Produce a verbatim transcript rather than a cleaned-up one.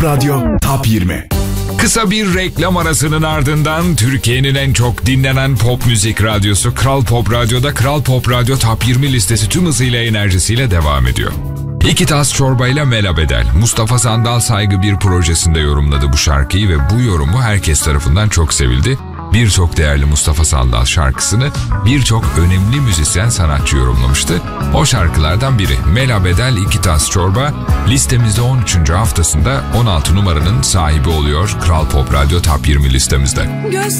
Radyo Top yirmi. Kısa bir reklam arasının ardından Türkiye'nin en çok dinlenen pop müzik radyosu Kral Pop Radyo'da Kral Pop Radyo Top yirmi listesi tüm hızıyla enerjisiyle devam ediyor. İki Tas Çorbayla Mela Bedel, Mustafa Sandal Saygı bir projesinde yorumladı bu şarkıyı ve bu yorumu herkes tarafından çok sevildi. Birçok değerli Mustafa Sandal şarkısını birçok önemli müzisyen sanatçı yorumlamıştı. O şarkılardan biri Mela Bedel İki Tas Çorba listemizde on üçüncü haftasında on altı numaranın sahibi oluyor Kral Pop Radyo Top yirmi listemizde. Göz